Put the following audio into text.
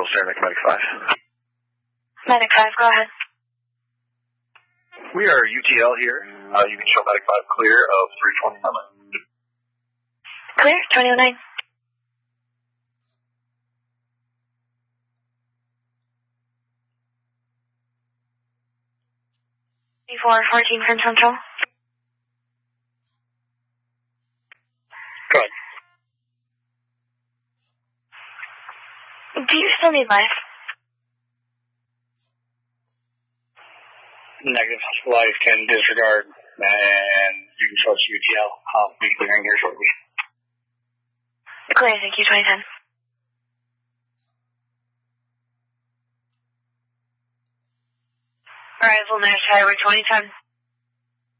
Central, Saranac Medic 5. Medic 5, go ahead. We are UTL here. You can show Medic 5 clear of 320 limit. Clear, 2009. B414 from Central. Good. Do you still need life? Negative. Life can disregard, and you can show us UTL. I'll be clearing here shortly. Clear, thank you, 2010. Arrival near Highway 2010.